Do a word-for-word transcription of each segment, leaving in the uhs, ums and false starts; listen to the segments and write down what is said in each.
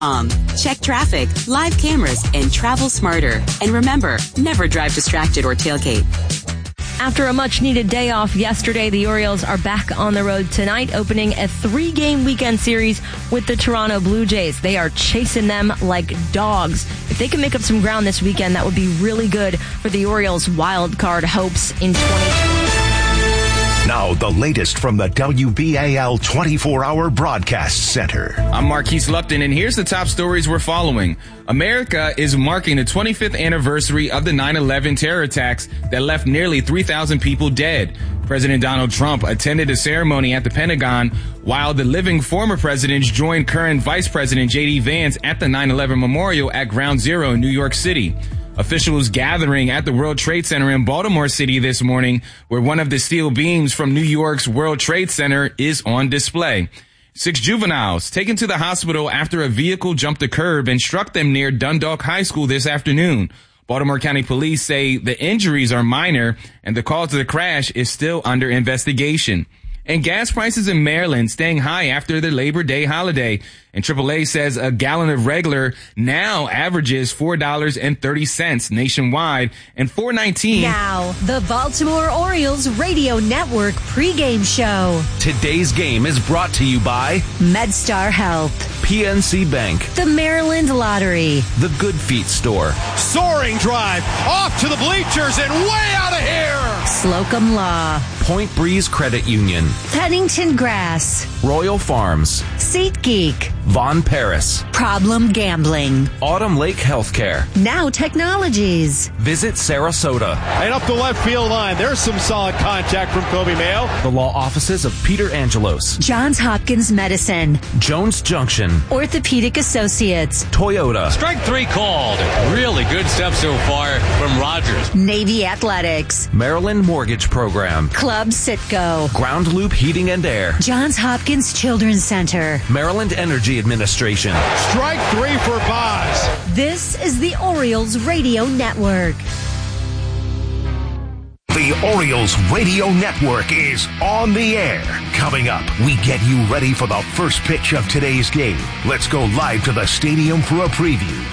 Um, check traffic, live cameras, and travel smarter. And remember, never drive distracted or tailgate. After a much-needed day off yesterday, the Orioles are back on the road tonight, opening a three-game weekend series with the Toronto Blue Jays. They are chasing them like dogs. If they can make up some ground this weekend, that would be really good for the Orioles' wild card hopes in twenty twenty. Now, the latest from the W B A L twenty-four hour Broadcast Center. I'm Marquise Lupton, and here's the top stories we're following. America is marking the twenty-fifth anniversary of the nine eleven terror attacks that left nearly three thousand people dead. President Donald Trump attended a ceremony at the Pentagon, while the living former presidents joined current Vice President J D. Vance at the nine eleven memorial at Ground Zero in New York City. Officials gathering at the World Trade Center in Baltimore City this morning, where one of the steel beams from New York's World Trade Center is on display. Six juveniles taken to the hospital after a vehicle jumped a curb and struck them near Dundalk High School this afternoon. Baltimore County Police say the injuries are minor and the cause of the crash is still under investigation. And gas prices in Maryland staying high after the Labor Day holiday. And triple A says a gallon of regular now averages four dollars and thirty cents nationwide and four nineteen. Now, the Baltimore Orioles Radio Network pregame show. Today's game is brought to you by MedStar Health, P N C Bank, the Maryland Lottery, the Good Feet Store. Soaring drive off to the bleachers and way out of here. Slocum Law, Point Breeze Credit Union, Pennington Grass, Royal Farms, SeatGeek, Von Paris, Problem Gambling, Autumn Lake Healthcare, Now Technologies. Visit Sarasota. And up the left field line, there's some solid contact from Kobe Mayo. The law offices of Peter Angelos, Johns Hopkins Medicine, Jones Junction, Orthopedic Associates, Toyota. Strike three called. Really good stuff so far from Rogers. Navy Athletics, Maryland Mortgage Program, Club Citgo, Ground Loop Heating and Air, Johns Hopkins Children's Center, Maryland Energy Administration. Strike three for Boz. This is the Orioles Radio Network. The Orioles Radio Network is on the air. Coming up, we get you ready for the first pitch of today's game. Let's go live to the stadium for a preview.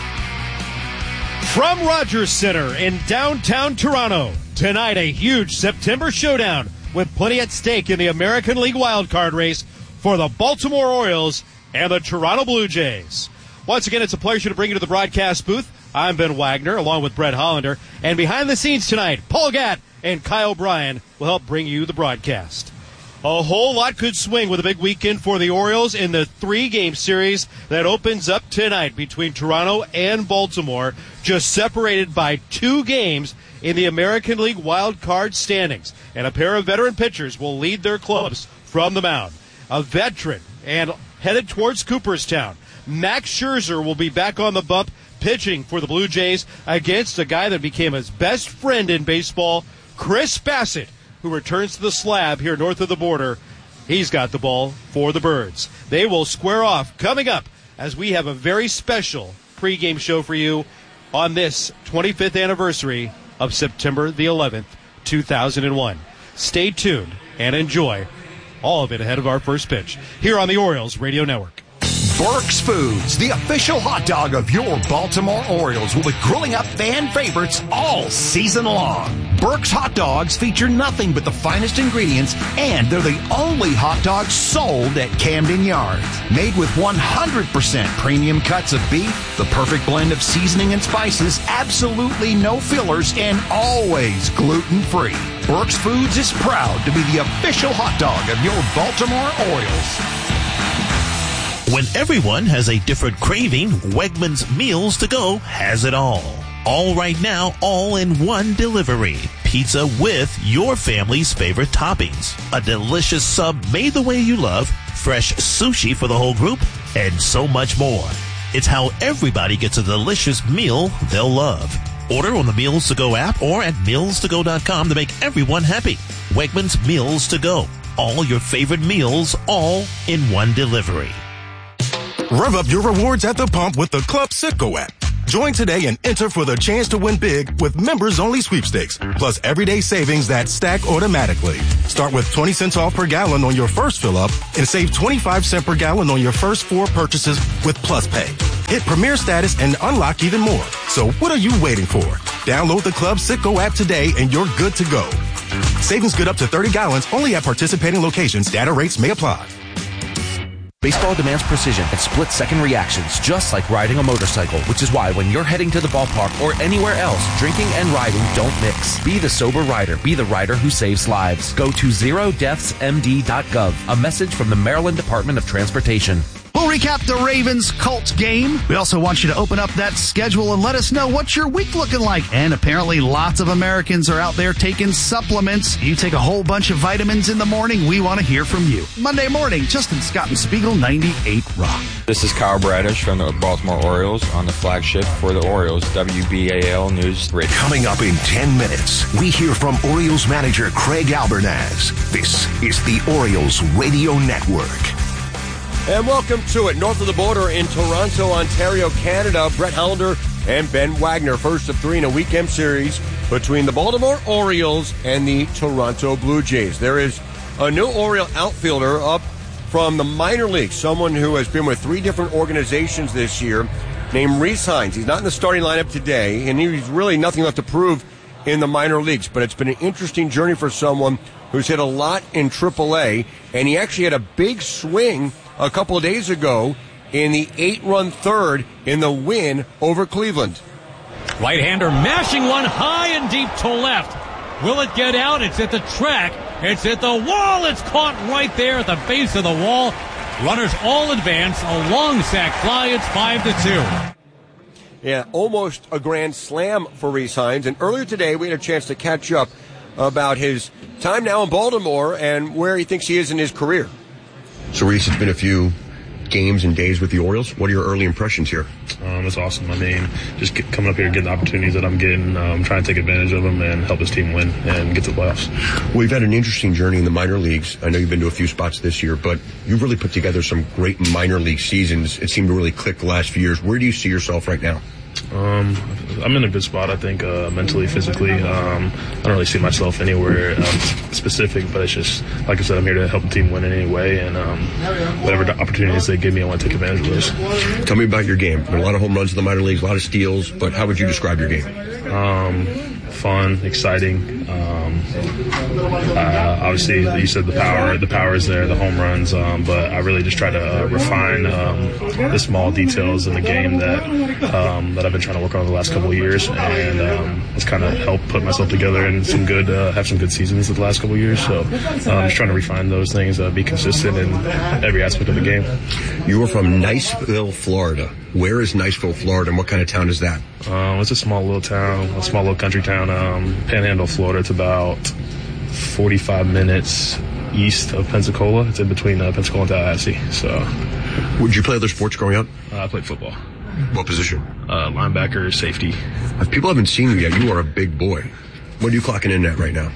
From Rogers Center in downtown Toronto, tonight a huge September showdown with plenty at stake in the American League wildcard race for the Baltimore Orioles and the Toronto Blue Jays. Once again, it's a pleasure to bring you to the broadcast booth. I'm Ben Wagner, along with Brett Hollander. And behind the scenes tonight, Paul Gatt and Kyle Bryan will help bring you the broadcast. A whole lot could swing with a big weekend for the Orioles in the three-game series that opens up tonight between Toronto and Baltimore, just separated by two games in the American League wild card standings. And a pair of veteran pitchers will lead their clubs from the mound. A veteran and headed towards Cooperstown, Max Scherzer will be back on the bump pitching for the Blue Jays against a guy that became his best friend in baseball, Chris Bassett, who returns to the slab here north of the border. He's got the ball for the Birds. They will square off coming up as we have a very special pregame show for you on this twenty-fifth anniversary of September the eleventh, two thousand one. Stay tuned and enjoy all of it ahead of our first pitch here on the Orioles Radio Network. Burke's Foods, the official hot dog of your Baltimore Orioles, will be grilling up fan favorites all season long. Burke's hot dogs feature nothing but the finest ingredients, and they're the only hot dogs sold at Camden Yards. Made with one hundred percent premium cuts of beef, the perfect blend of seasoning and spices, absolutely no fillers, and always gluten-free. Burke's Foods is proud to be the official hot dog of your Baltimore Orioles. When everyone has a different craving, Wegmans Meals to Go has it all. All right now, all in one delivery. Pizza with your family's favorite toppings. A delicious sub made the way you love. Fresh sushi for the whole group. And so much more. It's how everybody gets a delicious meal they'll love. Order on the Meals to Go app or at meals to go dot com to make everyone happy. Wegmans Meals to Go. All your favorite meals, all in one delivery. Rev up your rewards at the pump with the Club Citgo app. Join today and enter for the chance to win big with members-only sweepstakes, plus everyday savings that stack automatically. Start with twenty cents off per gallon on your first fill-up and save twenty-five cents per gallon on your first four purchases with Plus Pay. hit Premier status, and unlock even more. So what are you waiting for? Download the Club Citgo app today and you're good to go. Savings good up to thirty gallons only at participating locations. Data rates may apply. Baseball demands precision and split-second reactions, just like riding a motorcycle, which is why when you're heading to the ballpark or anywhere else, drinking and riding don't mix. Be the sober rider. Be the rider who saves lives. Go to zero deaths m d dot gov. A message from the Maryland Department of Transportation. We'll recap the Ravens-Colts game. We also want you to open up that schedule and let us know what's your week looking like. And apparently lots of Americans are out there taking supplements. You take a whole bunch of vitamins in the morning. We want to hear from you. Monday morning, Justin Scott and Spiegel, ninety-eight Rock. This is Kyle Bradish from the Baltimore Orioles on the flagship for the Orioles, W B A L News Radio. Coming up in ten minutes, we hear from Orioles manager Craig Albernaz. This is the Orioles Radio Network. And welcome to it. North of the border in Toronto, Ontario, Canada, Brett Hollander and Ben Wagner. First of three in a weekend series between the Baltimore Orioles and the Toronto Blue Jays. There is a new Oriole outfielder up from the minor leagues, someone who has been with three different organizations this year, named Rhys Hines. He's not in the starting lineup today, and he's really nothing left to prove in the minor leagues, but it's been an interesting journey for someone who's hit a lot in triple A, and he actually had a big swing a couple of days ago in the eight-run third in the win over Cleveland. Right-hander mashing one high and deep to left. Will it get out? It's at the track. It's at the wall. It's caught right there at the base of the wall. Runners all advance. A long sac fly. It's five to two. Yeah, almost a grand slam for Rhys Hines. And earlier today, we had a chance to catch up about his time now in Baltimore and where he thinks he is in his career. So, Rhys, it's been a few games and days with the Orioles. What are your early impressions here? Um, it's awesome. I mean, just get, coming up here, getting the opportunities that I'm getting, um, trying to take advantage of them and help this team win and get to the playoffs. Well, you've had an interesting journey in the minor leagues. I know you've been to a few spots this year, but you've really put together some great minor league seasons. It seemed to really click the last few years. Where do you see yourself right now? Um, I'm in a good spot, I think, uh, mentally, physically. Um, I don't really see myself anywhere um, specific, but it's just, like I said, I'm here to help the team win in any way, and um, whatever the opportunities they give me, I want to take advantage of those. Tell me about your game. There are a lot of home runs in the minor leagues, a lot of steals, but how would you describe your game? Um, fun, exciting. Um, uh, obviously, you said the power, the power is there, the home runs, um, but I really just try to uh, refine um, the small details in the game that um, that I've been trying to work on the last couple of years, and um, it's kind of helped put myself together and some good, uh, have some good seasons the last couple of years. So I'm um, just trying to refine those things, uh, be consistent in every aspect of the game. You are from Niceville, Florida. Where is Niceville, Florida, and what kind of town is that? Um, it's a small little town, a small little country town, um, Panhandle, Florida. It's about forty-five minutes east of Pensacola. It's in between uh, Pensacola and Tallahassee. So, would you play other sports growing up? Uh, I played football. What position? Uh, linebacker, safety. If people haven't seen you yet, you are a big boy. What are you clocking in at right now?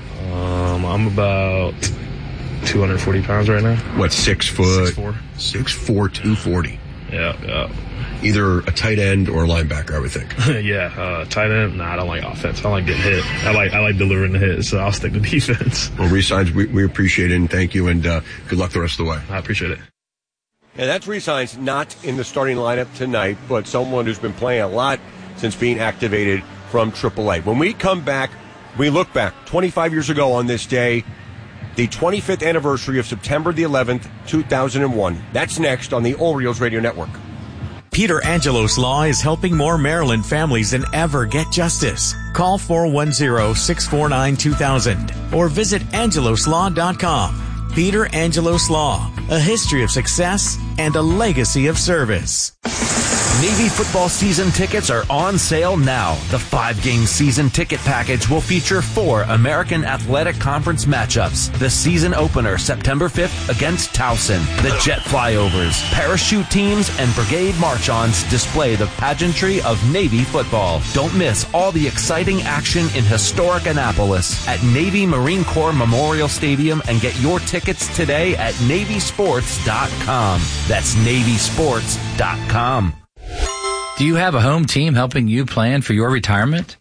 Um, I'm about two hundred forty pounds right now. What, six foot? Six four. Six four, two forty. Yeah, yeah. Either a tight end or a linebacker, I would think. yeah, uh, tight end. Nah, I don't like offense. I don't like getting hit. I like I like delivering the hit, so I'll stick to defense. Well, Rhys Hines, we, we appreciate it and thank you, and uh, good luck the rest of the way. I appreciate it. And that's Rhys Hines, not in the starting lineup tonight, but someone who's been playing a lot since being activated from triple A. When we come back, we look back twenty-five years ago on this day, the twenty-fifth anniversary of September the eleventh, two thousand one. That's next on the Orioles Radio Network. Peter Angelos Law is helping more Maryland families than ever get justice. Call four one zero, six four nine, two thousand or visit angelos law dot com. Peter Angelos Law, a history of success and a legacy of service. Navy football season tickets are on sale now. The five-game season ticket package will feature four American Athletic Conference matchups. The season opener, September fifth, against Towson. The jet flyovers, parachute teams, and brigade march-ons display the pageantry of Navy football. Don't miss all the exciting action in historic Annapolis at Navy Marine Corps Memorial Stadium and get your tickets today at navy sports dot com. That's navy sports dot com. Do you have a home team helping you plan for your retirement?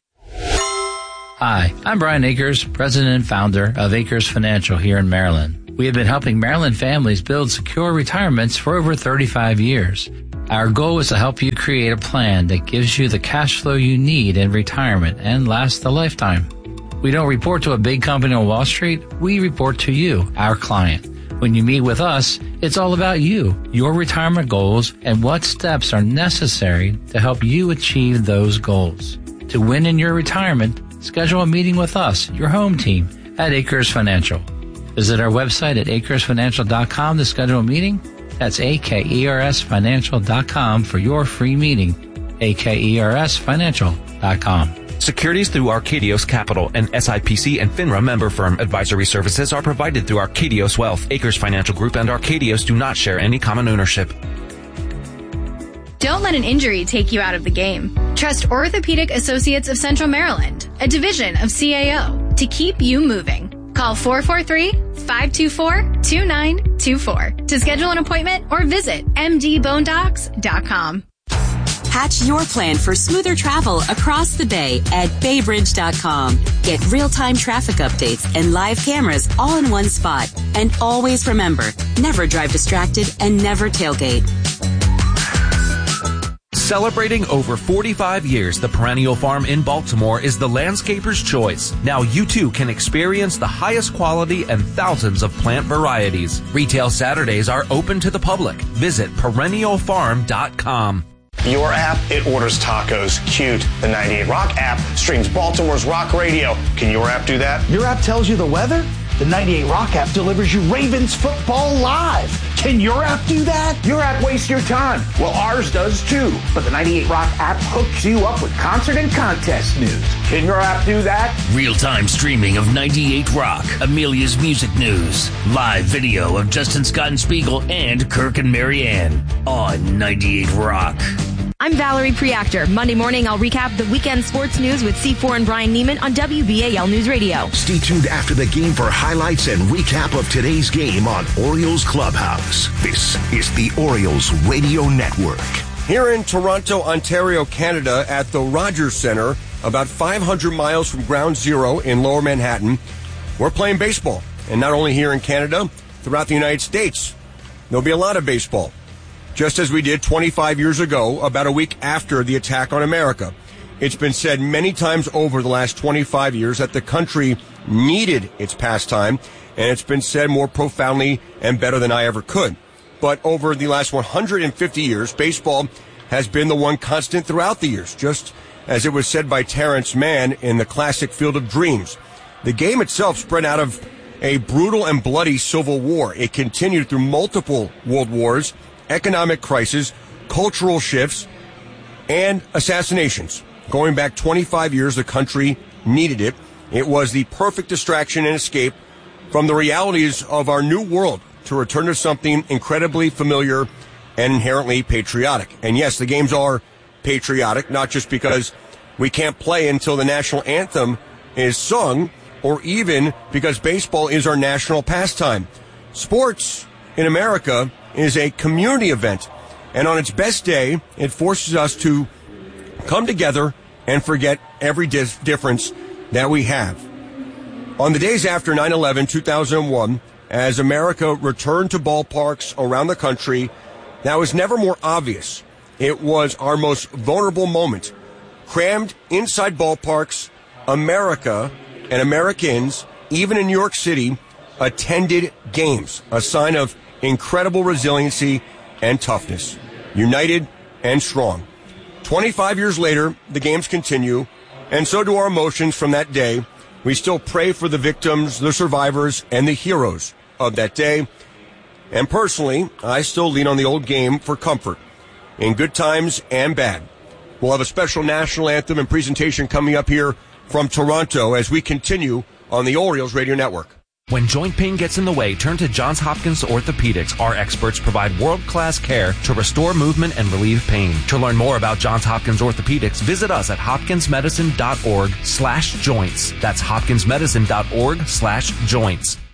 Hi, I'm Brian Akers, president and founder of Akers Financial here in Maryland. We have been helping Maryland families build secure retirements for over thirty-five years. Our goal is to help you create a plan that gives you the cash flow you need in retirement and lasts a lifetime. We don't report to a big company on Wall Street. We report to you, our client. When you meet with us, it's all about you, your retirement goals, and what steps are necessary to help you achieve those goals. To win in your retirement, schedule a meeting with us, your home team, at Acres Financial. Visit our website at acres financial dot com to schedule a meeting. That's A K E R S financial dot com for your free meeting. A K E R S financial dot com. Securities through Arcadios Capital, an S I P C and FINRA member firm. Advisory services are provided through Arcadios Wealth. Acres Financial Group and Arcadios do not share any common ownership. Don't let an injury take you out of the game. Trust Orthopedic Associates of Central Maryland, a division of C A O, to keep you moving. Call four four three, five two four, two nine two four to schedule an appointment or visit m d bone docs dot com. Hatch your plan for smoother travel across the bay at bay bridge dot com. Get real-time traffic updates and live cameras all in one spot. And always remember, never drive distracted and never tailgate. Celebrating over forty-five years, the Perennial Farm in Baltimore is the landscaper's choice. Now you too can experience the highest quality and thousands of plant varieties. Retail Saturdays are open to the public. Visit perennial farm dot com. Your app, it orders tacos. Cute. The ninety-eight Rock app streams Baltimore's rock radio. Can your app do that? Your app tells you the weather? The ninety-eight Rock app delivers you Ravens football live. Can your app do that? Your app wastes your time. Well, ours does too. But the ninety-eight Rock app hooks you up with concert and contest news. Can your app do that? Real-time streaming of ninety-eight Rock, Amelia's music news, live video of Justin Scott and Spiegel and Kirk and Marianne on ninety-eight Rock. I'm Valerie Preactor. Monday morning, I'll recap the weekend sports news with C four and Brian Neiman on W B A L News Radio. Stay tuned after the game for highlights and recap of today's game on Orioles Clubhouse. This is the Orioles Radio Network. Here in Toronto, Ontario, Canada, at the Rogers Centre, about five hundred miles from Ground Zero in Lower Manhattan, we're playing baseball. And not only here in Canada, throughout the United States, there'll be a lot of baseball. Just as we did twenty-five years ago, about a week after the attack on America. It's been said many times over the last twenty-five years that the country needed its pastime, and it's been said more profoundly and better than I ever could. But over the last one hundred fifty years, baseball has been the one constant throughout the years, just as it was said by Terrence Mann in the classic Field of Dreams. The game itself spread out of a brutal and bloody civil war. It continued through multiple world wars, economic crisis, cultural shifts, and assassinations. Going back twenty-five years, the country needed it. It was the perfect distraction and escape from the realities of our new world to return to something incredibly familiar and inherently patriotic. And yes, the games are patriotic, not just because we can't play until the national anthem is sung, or even because baseball is our national pastime. Sports in America is a community event, and on its best day, it forces us to come together and forget every dis- difference that we have. On the days after nine eleven, two thousand one, as America returned to ballparks around the country, that was never more obvious. It was our most vulnerable moment. Crammed inside ballparks, America and Americans, even in New York City, attended games, a sign of incredible resiliency and toughness, united and strong. twenty-five years later, the games continue, and so do our emotions from that day. We still pray for the victims, the survivors, and the heroes of that day. And personally, I still lean on the old game for comfort, in good times and bad. We'll have a special national anthem and presentation coming up here from Toronto as we continue on the Orioles Radio Network. When joint pain gets in the way, turn to Johns Hopkins Orthopedics. Our experts provide world-class care to restore movement and relieve pain. To learn more about Johns Hopkins Orthopedics, visit us at hopkinsmedicine dot org slash joints. That's hopkinsmedicine dot org slash joints.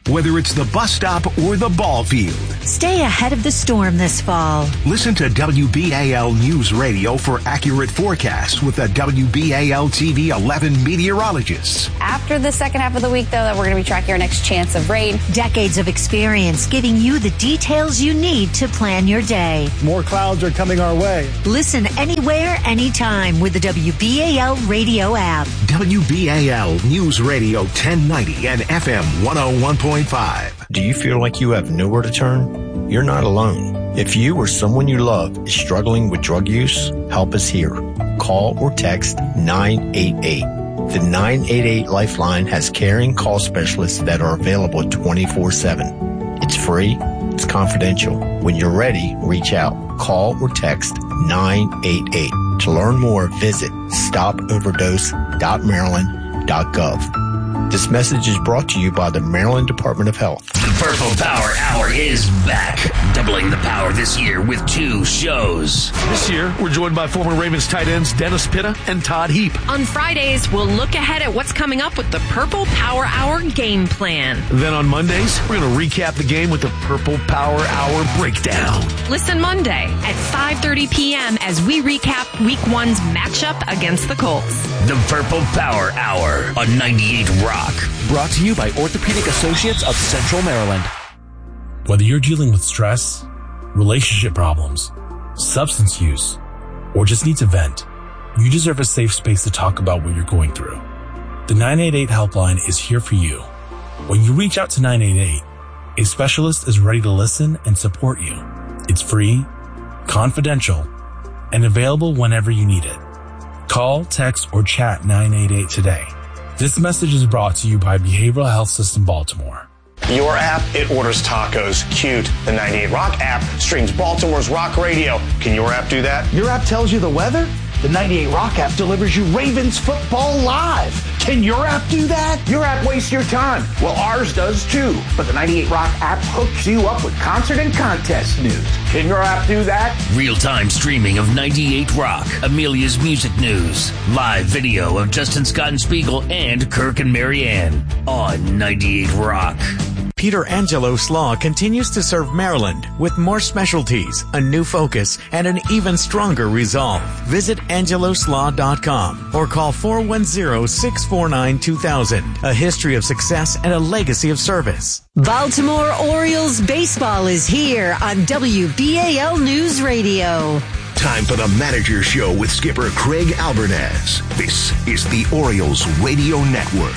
whether it's the bus stop or the ball field. Stay ahead of the storm this fall. Listen to W B A L News Radio for accurate forecasts with the W B A L T V eleven meteorologists. After the second half of the week, though, that we're going to be tracking our next chance of rain. Decades of experience giving you the details you need to plan your day. More clouds are coming our way. Listen anywhere, anytime with the W B A L radio app. W B A L News Radio ten ninety and F M one oh one point five. Do you feel like you have nowhere to turn? You're not alone. If you or someone you love is struggling with drug use, help is here. Call or text nine eight eight. The nine eight eight Lifeline has caring call specialists that are available twenty-four seven. It's free. It's confidential. When you're ready, reach out. Call or text nine eight eight. To learn more, visit stop overdose dot maryland dot gov. This message is brought to you by the Maryland Department of Health. The Purple Power Hour is back, doubling the power this year with two shows. This year, we're joined by former Ravens tight ends Dennis Pitta and Todd Heap. On Fridays, we'll look ahead at what's coming up with the Purple Power Hour game plan. Then on Mondays, we're going to recap the game with the Purple Power Hour breakdown. Listen Monday at five thirty p.m. as we recap Week One's matchup against the Colts. The Purple Power Hour on ninety-eight Rock. Brought to you by Orthopedic Associates of Central Maryland. Whether you're dealing with stress, relationship problems, substance use, or just need to vent, you deserve a safe space to talk about what you're going through. The nine eight eight helpline is here for you. When you reach out to nine eight eight, a specialist is ready to listen and support you. It's free, confidential, and available whenever you need it. Call, text, or chat nine eight eight today. This message is brought to you by Behavioral Health System Baltimore. Your app, it orders tacos. Cute. The ninety-eight Rock app streams Baltimore's rock radio. Can your app do that? Your app tells you the weather? The ninety-eight Rock app delivers you Ravens football live. Can your app do that? Your app wastes your time. Well, ours does too. But the ninety-eight Rock app hooks you up with concert and contest news. Can your app do that? Real-time streaming of ninety-eight Rock, Amelia's music news, live video of Justin Scott and Spiegel and Kirk and Marianne on ninety-eight Rock. Peter Angelos Law continues to serve Maryland with more specialties, a new focus, and an even stronger resolve. Visit angelos law dot com or call four one zero, six four nine, two thousand. A history of success and a legacy of service. Baltimore Orioles baseball is here on W B A L News Radio. Time for the Manager Show with skipper Craig Albernaz. This is the Orioles Radio Network.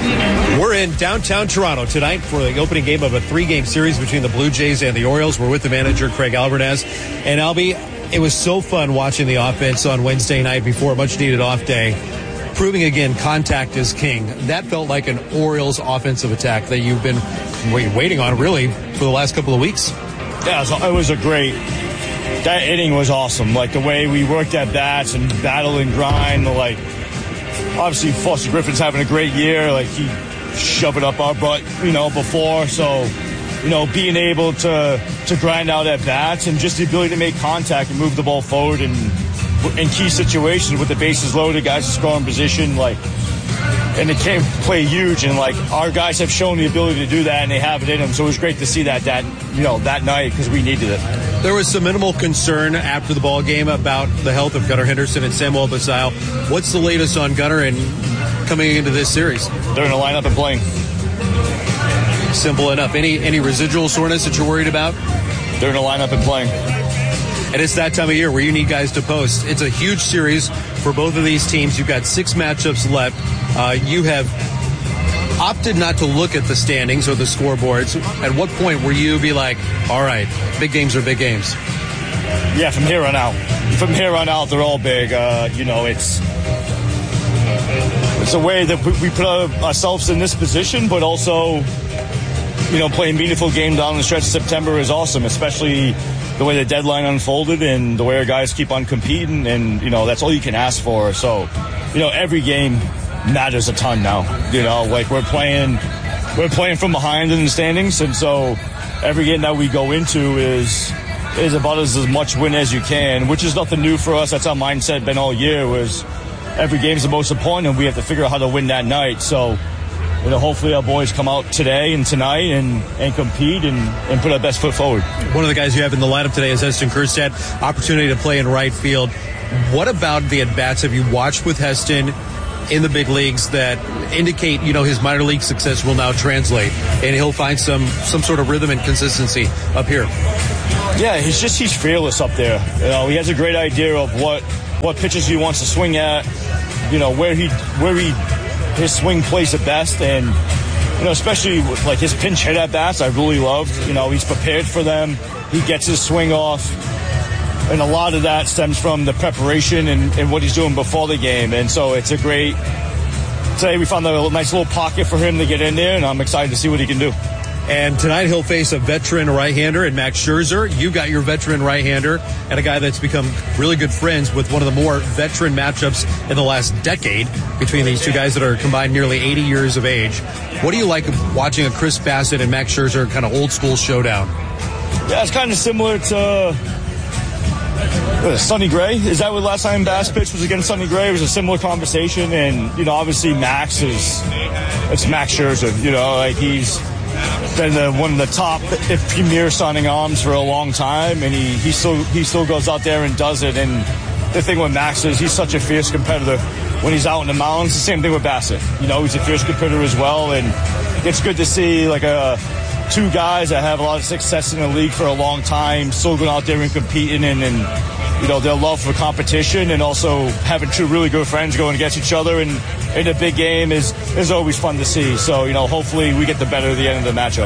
We're in downtown Toronto tonight for the opening game of a three-game series between the Blue Jays and the Orioles. We're with the manager, Craig Albernaz. And Albie, it was so fun watching the offense on Wednesday night before a much-needed off day, proving again contact is king. That felt like an Orioles offensive attack that you've been waiting on, really, for the last couple of weeks. Yeah, so it was a great... That inning was awesome. Like, the way we worked at bats and battle and grind. Like, obviously, Foster Griffin's having a great year. Like, he shoved it up our butt, you know, before. So, you know, being able to to grind out at bats and just the ability to make contact and move the ball forward and in key situations with the bases loaded, guys in scoring position, like, and it can play huge. And, like, our guys have shown the ability to do that, and they have it in them. So it was great to see that, that you know, that night because we needed it. There was some minimal concern after the ball game about the health of Gunnar Henderson and Samuel Basile. What's the latest on Gunnar and coming into this series? They're in the lineup and playing. Simple enough. Any any residual soreness that you're worried about? They're in the lineup and playing. And it's that time of year where you need guys to post. It's a huge series for both of these teams. You've got six matchups left. Uh, you have opted not to look at the standings or the scoreboards. At what point will you be like, all right, big games are big games? Yeah, from here on out. From here on out, they're all big. Uh, you know, it's it's a way that we put ourselves in this position, but also, you know, playing meaningful game down the stretch of September is awesome, especially the way the deadline unfolded and the way our guys keep on competing. And, you know, that's all you can ask for. So, you know, every game matters a ton now. You know, like we're playing, we're playing from behind in the standings, and so every game that we go into is is about as, as much win as you can, which is nothing new for us. That's our mindset been all year. Was every game's the most important, and we have to figure out how to win that night. So, you know, hopefully our boys come out today and tonight and, and compete and, and put our best foot forward. One of the guys you have in the lineup today is Heston Kjerstad, opportunity to play in right field. What about the at-bats have you watched with Heston in the big leagues that indicate, you know, his minor league success will now translate and he'll find some some sort of rhythm and consistency up here? Yeah, he's just he's fearless up there. You know, he has a great idea of what what pitches he wants to swing at, you know, where he where he his swing plays the best, and you know, especially with, like, his pinch hit at bats, I really loved. You know, he's prepared for them. He gets his swing off. And a lot of that stems from the preparation and, and what he's doing before the game. And so it's a great, today we found a nice little pocket for him to get in there, and I'm excited to see what he can do. And tonight he'll face a veteran right-hander in Max Scherzer. You got your veteran right-hander and a guy that's become really good friends with one of the more veteran matchups in the last decade between these two guys that are combined nearly eighty years of age. What do you like watching a Chris Bassitt and Max Scherzer kind of old-school showdown? Yeah, it's kind of similar to Uh, Sonny Gray. Is that what last time Bass pitched was against Sonny Gray? It was a similar conversation, and you know, obviously Max is it's Max Scherzer. You know, like he's been the, one of the top, if premier, signing arms for a long time, and he he still he still goes out there and does it. And the thing with Max is he's such a fierce competitor when he's out in the mountains. The same thing with Bassitt. You know, he's a fierce competitor as well, and it's good to see like a. two guys that have a lot of success in the league for a long time, still going out there and competing, and, and you know, their love for competition, and also having two really good friends going against each other in, in a big game is, is always fun to see. So, you know, hopefully we get the better at the end of the matchup.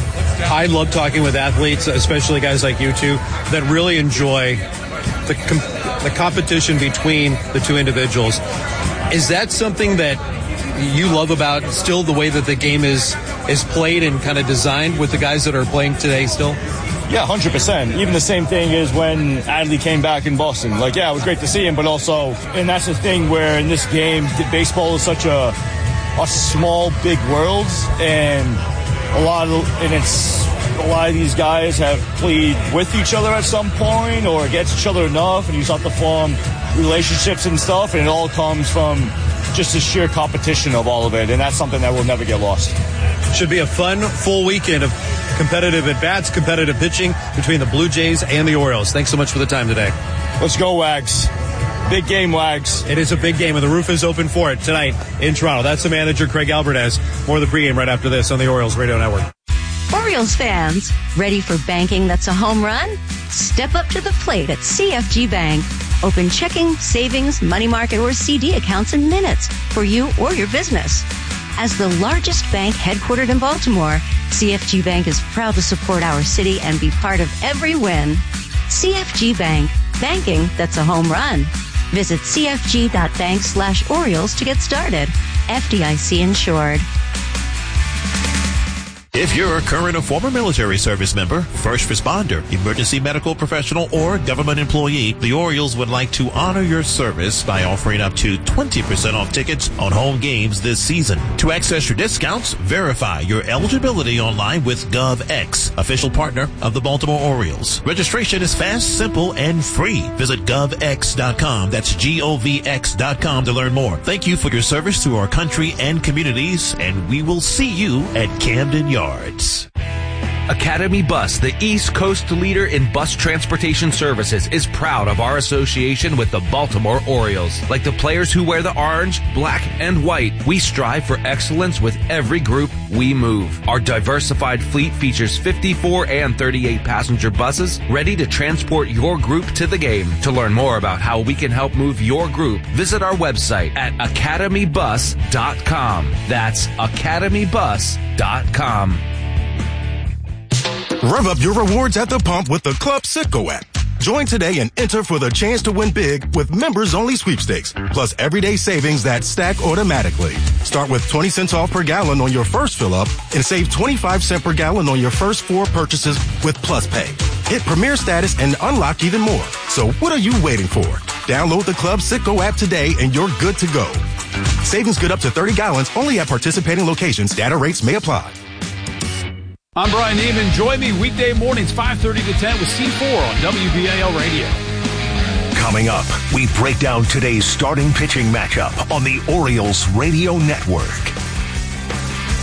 I love talking with athletes, especially guys like you two, that really enjoy the, com- the competition between the two individuals. Is that something that you love about still the way that the game is is played and kind of designed with the guys that are playing today still? Yeah, one hundred percent. Even the same thing is when Adley came back in Boston. Like, yeah, it was great to see him, but also, and that's the thing where in this game, baseball is such a a small, big world, and a lot of, and it's, a lot of these guys have played with each other at some point or against each other enough, and you start to form relationships and stuff, and it all comes from just the sheer competition of all of it, and that's something that will never get lost. Should be a fun, full weekend of competitive at-bats, competitive pitching between the Blue Jays and the Orioles. Thanks so much for the time today. Let's go, Wags. Big game, Wags. It is a big game, and the roof is open for it tonight in Toronto. That's the manager, Craig Albernaz. More of the pregame right after this on the Orioles Radio Network. Orioles fans, ready for banking that's a home run? Step up to the plate at C F G Bank. Open checking, savings, money market, or C D accounts in minutes for you or your business. As the largest bank headquartered in Baltimore, C F G Bank is proud to support our city and be part of every win. C F G Bank, banking that's a home run. Visit cfg.bank slash Orioles to get started. F D I C insured. If you're a current or former military service member, first responder, emergency medical professional, or government employee, the Orioles would like to honor your service by offering up to twenty percent off tickets on home games this season. To access your discounts, verify your eligibility online with GovX, official partner of the Baltimore Orioles. Registration is fast, simple, and free. Visit gov x dot com. That's G O V X dot com to learn more. Thank you for your service to our country and communities, and we will see you at Camden Yards. Academy Bus, the East Coast leader in bus transportation services, is proud of our association with the Baltimore Orioles. Like the players who wear the orange, black, and white, we strive for excellence with every group we move. Our diversified fleet features fifty-four and thirty-eight passenger buses ready to transport your group to the game. To learn more about how we can help move your group, visit our website at academy bus dot com. That's academy bus dot com. Rev up your rewards at the pump with the Club Citgo app. Join today and enter for the chance to win big with members-only sweepstakes, plus everyday savings that stack automatically. Start with twenty cents off per gallon on your first fill-up and save twenty-five cents per gallon on your first four purchases with Plus Pay. Hit Premier status and unlock even more. So what are you waiting for? Download the Club Citgo app today and you're good to go. Savings good up to thirty gallons only at participating locations. Data rates may apply. I'm Brian Neiman. Join me weekday mornings five thirty to ten with C four on W B A L Radio. Coming up, we break down today's starting pitching matchup on the Orioles Radio Network.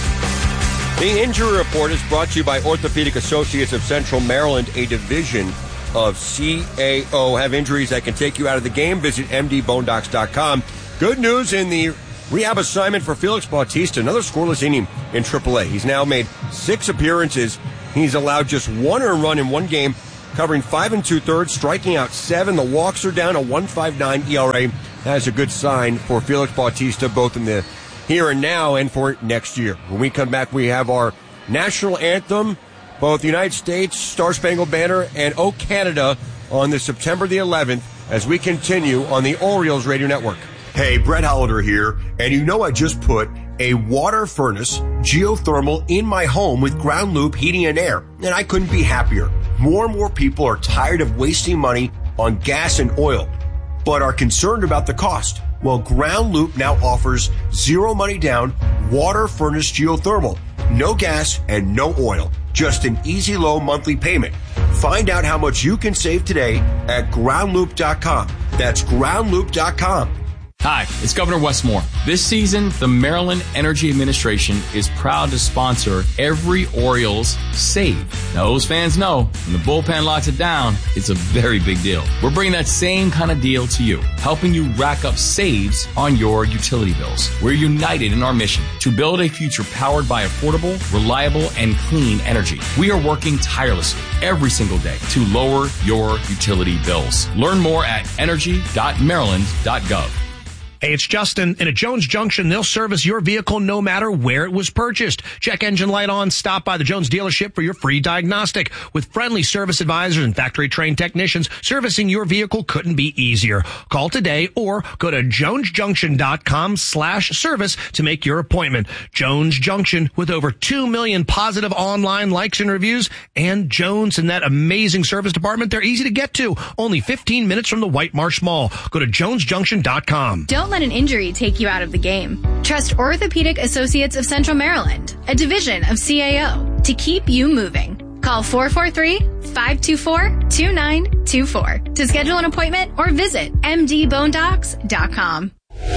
The injury report is brought to you by Orthopedic Associates of Central Maryland, a division of C A O. Have injuries that can take you out of the game? Visit m d bone docs dot com. Good news in the rehab assignment for Felix Bautista, another scoreless inning in triple A. He's now made six appearances. He's allowed just one earned run in one game, covering five and two-thirds, striking out seven. The walks are down, a one point five nine E R A. That is a good sign for Felix Bautista, both in the here and now and for next year. When we come back, we have our national anthem, both the United States, Star Spangled Banner, and O Canada on the September the eleventh as we continue on the Orioles Radio Network. Hey, Brett Hollander here, and you know I just put a water furnace geothermal in my home with Ground Loop Heating and Air, and I couldn't be happier. More and more people are tired of wasting money on gas and oil, but are concerned about the cost. Well, Ground Loop now offers zero money down water furnace geothermal. No gas and no oil. Just an easy low monthly payment. Find out how much you can save today at ground loop dot com. That's ground loop dot com. Hi, it's Governor Westmore. This season, the Maryland Energy Administration is proud to sponsor every Orioles save. Now, those fans know when the bullpen locks it down, it's a very big deal. We're bringing that same kind of deal to you, helping you rack up saves on your utility bills. We're united in our mission to build a future powered by affordable, reliable, and clean energy. We are working tirelessly every single day to lower your utility bills. Learn more at energy dot maryland dot gov. Hey, it's Justin. And at Jones Junction, they'll service your vehicle no matter where it was purchased. Check engine light on. Stop by the Jones dealership for your free diagnostic. With friendly service advisors and factory-trained technicians, servicing your vehicle couldn't be easier. Call today or go to jones junction dot com slash service to make your appointment. Jones Junction, with over two million positive online likes and reviews. And Jones and that amazing service department, they're easy to get to. Only fifteen minutes from the White Marsh Mall. Go to jones junction dot com. Don't let an injury take you out of the game. Trust Orthopedic Associates of Central Maryland, a division of C A O, to keep you moving. Call four four three, five two four, two nine two four to schedule an appointment or visit m d bone docs dot com.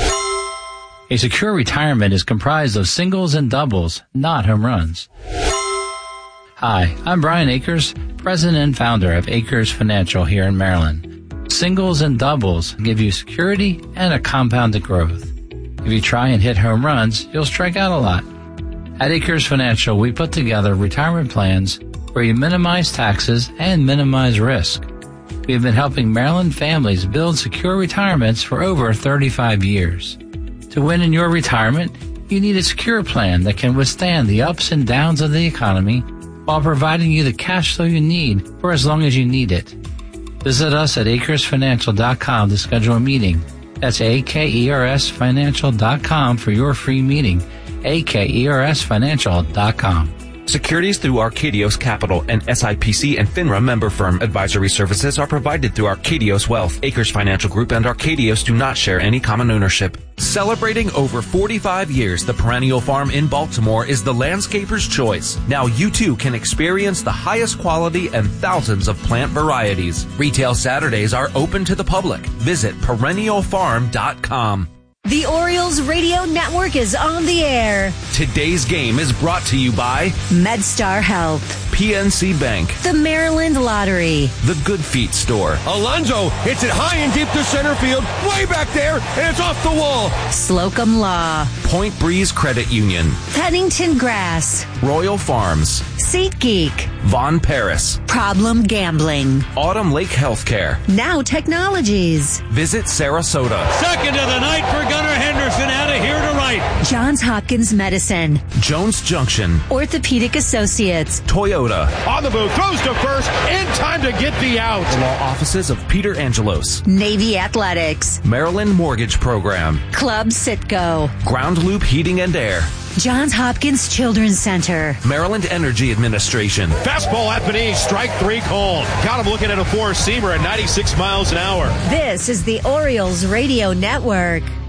A secure retirement is comprised of singles and doubles, not home runs. Hi, I'm Brian Akers, president and founder of Akers Financial here in Maryland. Singles and doubles give you security and a compounded growth. If you try and hit home runs, you'll strike out a lot. At Akers Financial, we put together retirement plans where you minimize taxes and minimize risk. We have been helping Maryland families build secure retirements for over thirty-five years. To win in your retirement, you need a secure plan that can withstand the ups and downs of the economy while providing you the cash flow you need for as long as you need it. Visit us at acres financial dot com to schedule a meeting. That's A K E R S financial dot com for your free meeting. A K E R S financial dot com. Securities through Arcadios Capital, an S I P C and FINRA member firm. Advisory services are provided through Arcadios Wealth. Akers Financial Group and Arcadios do not share any common ownership. Celebrating over forty-five years, the Perennial Farm in Baltimore is the landscaper's choice. Now you too can experience the highest quality and thousands of plant varieties. Retail Saturdays are open to the public. Visit perennial farm dot com. The Orioles Radio Network is on the air. Today's game is brought to you by MedStar Health, P N C Bank, the Maryland Lottery, the Good Feet Store. Alonso hits it high and deep to center field, way back there, and it's off the wall. Slocum Law, Point Breeze Credit Union, Pennington Grass, Royal Farms, SeatGeek, Von Paris, Problem Gambling, Autumn Lake Healthcare, Now Technologies. Visit Sarasota. Second of the night for Gunnar Henderson, out of here to right. Johns Hopkins Medicine, Jones Junction, Orthopedic Associates, Toyota. On the move, throws to first, in time to get the out. The law offices of Peter Angelos, Navy Athletics, Maryland Mortgage Program, Club Sitco, Ground Loop Heating and Air, Johns Hopkins Children's Center, Maryland Energy Administration. Fastball at Benice, strike three called. Got him looking at a four-seamer at ninety-six miles an hour. This is the Orioles Radio Network.